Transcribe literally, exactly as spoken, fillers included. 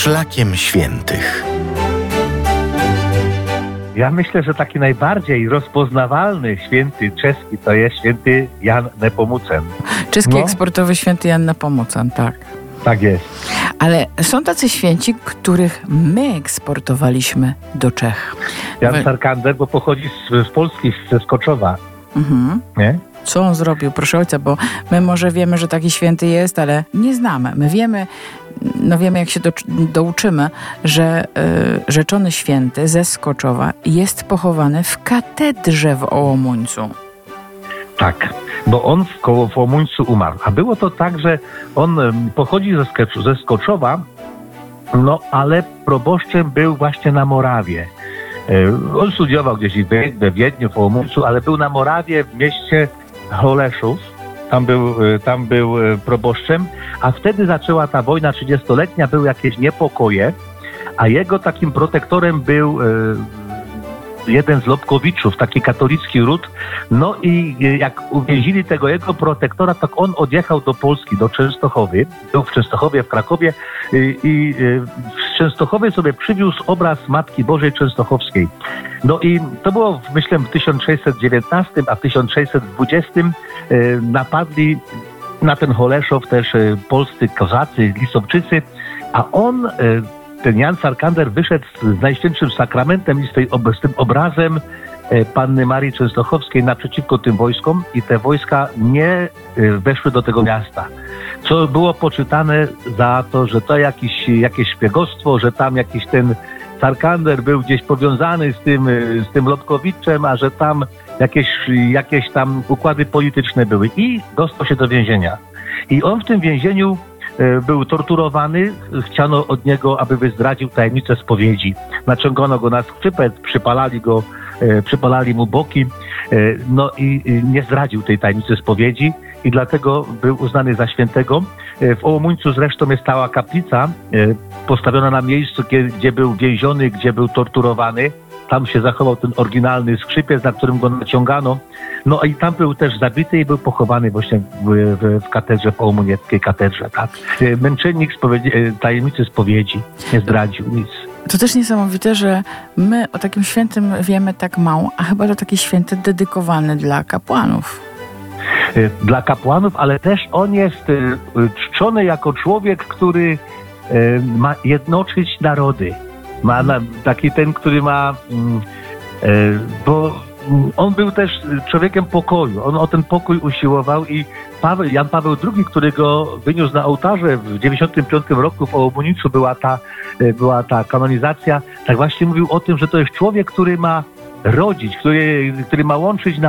Szlakiem Świętych. Ja myślę, że taki najbardziej rozpoznawalny święty czeski to jest święty Jan Nepomucen. Czeski No. eksportowy święty Jan Nepomucen, tak. Tak jest. Ale są tacy święci, których my eksportowaliśmy do Czech. Jan Wy- Sarkander, bo pochodzi z, z Polski, ze Skoczowa, Mhm. nie? Co on zrobił, proszę ojca, bo my może wiemy, że taki święty jest, ale nie znamy. My wiemy, no wiemy jak się do, douczymy, że y, rzeczony święty ze Skoczowa jest pochowany w katedrze w Ołomuńcu. Tak, bo on w koło w Łomuńcu umarł. A było to tak, że on em, pochodzi ze, Skecz- ze Skoczowa, no ale proboszczem był właśnie na Morawie. E, On studiował gdzieś w Wiedniu, we Wiedniu, w Łomuńcu, ale był na Morawie w mieście Holeszów. Tam był, e, tam był e, proboszczem, a wtedy zaczęła ta wojna trzydziestoletnia, były jakieś niepokoje, a jego takim protektorem był e, jeden z Lobkowiczów, taki katolicki ród. No i e, jak uwięzili tego jego protektora, tak on odjechał do Polski, do Częstochowy. Był w Częstochowie, w Krakowie e, i e, w Częstochowie sobie przywiózł obraz Matki Bożej Częstochowskiej. No i to było, myślę, w tysiąc sześćset dziewiętnastym, a w tysiąc sześćset dwudziestym e, napadli na ten Holeszów też e, polscy kozacy, Lisowczycy, a on, e, ten Jan Sarkander, wyszedł z Najświętszym Sakramentem i z, tej, ob- z tym obrazem e, Panny Marii Częstochowskiej naprzeciwko tym wojskom i te wojska nie e, weszły do tego miasta. Co było poczytane za to, że to jakiś, jakieś szpiegostwo, że tam jakiś ten Sarkander był gdzieś powiązany z tym, e, z tym Lobkowiczem, a że tam jakieś, jakieś tam układy polityczne były i dostał się do więzienia. I on w tym więzieniu e, był torturowany, chciano od niego, aby zdradził tajemnicę spowiedzi. Naciągano go na skrzypec, przypalali go, e, przypalali mu boki, e, no i i nie zdradził tej tajemnicy spowiedzi i dlatego był uznany za świętego. E, W Ołomuńcu zresztą jest stała kaplica e, postawiona na miejscu, kie- gdzie był więziony, gdzie był torturowany. Tam się zachował ten oryginalny skrzypiec, na którym go naciągano. No i tam był też zabity i był pochowany właśnie w, w, w katedrze, w ołomunieckiej katedrze, tak. E, Męczennik spowiedzi, e, tajemnicy spowiedzi nie zdradził nic. To też niesamowite, że my o takim świętym wiemy tak mało, a chyba to taki święty dedykowany dla kapłanów. E, Dla kapłanów, ale też on jest e, e, czczony jako człowiek, który e, ma jednoczyć narody. Ma na, taki ten, który ma... mm, e, bo mm, on był też człowiekiem pokoju. On o ten pokój usiłował i Paweł, Jan Paweł drugi, który go wyniósł na ołtarze w dziewięćdziesiątym piątym roku w Ołomuńcu, była ta, e, była ta kanonizacja, tak właśnie mówił o tym, że to jest człowiek, który ma rodzić, który, który ma łączyć na